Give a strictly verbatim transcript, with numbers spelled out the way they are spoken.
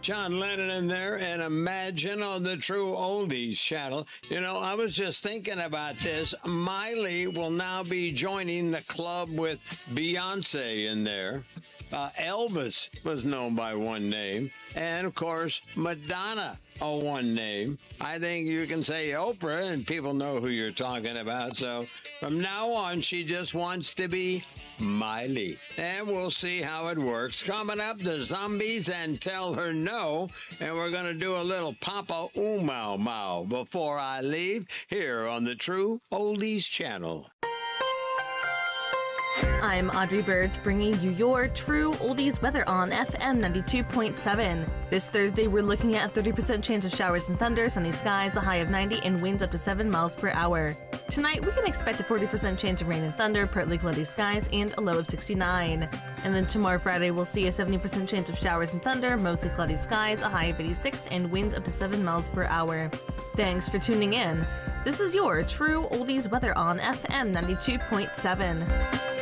John Lennon in there and Imagine on the True Oldies channel. You know, I was just thinking about this. Miley will now be joining the club with Beyonce in there. Uh, Elvis was known by one name. And, of course, Madonna, a one name. I think you can say Oprah and people know who you're talking about. So from now on, she just wants to be Miley. And we'll see how it works. Coming up, the Zombies and Tell Her No. And we're going to do a little Papa Ooh Mau Mau before I leave here on the True Oldies channel. I'm Audrey Bird, bringing you your True Oldies weather on F M ninety-two point seven. This Thursday, we're looking at a thirty percent chance of showers and thunder, sunny skies, a high of ninety, and winds up to seven miles per hour. Tonight, we can expect a forty percent chance of rain and thunder, partly cloudy skies, and a low of sixty-nine. And then tomorrow, Friday, we'll see a seventy percent chance of showers and thunder, mostly cloudy skies, a high of eighty-six, and winds up to seven miles per hour. Thanks for tuning in. This is your True Oldies weather on F M ninety-two point seven.